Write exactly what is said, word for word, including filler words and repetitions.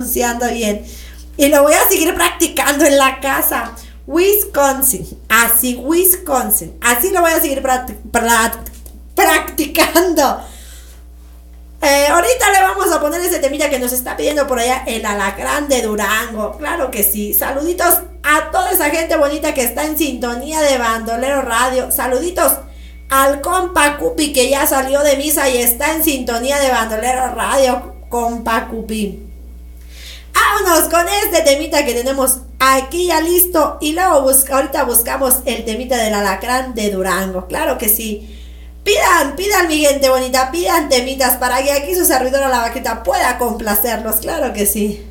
pronunciando bien. Y lo voy a seguir practicando en la casa. Wisconsin. Así, Wisconsin. Así lo voy a seguir practic- prac- practicando. Eh, ahorita le vamos a poner ese temilla que nos está pidiendo por allá el alacrán de Durango. Claro que sí. Saluditos a toda esa gente bonita que está en sintonía de Bandolero Radio. Saluditos al compa Cupi que ya salió de misa y está en sintonía de Bandolero Radio. Compa Cupi. Vámonos con este temita que tenemos aquí ya listo. Y luego busca, ahorita buscamos el temita del alacrán de Durango. Claro que sí. Pidan, pidan mi gente bonita, pidan temitas para que aquí su servidora la vaquita pueda complacerlos, claro que sí.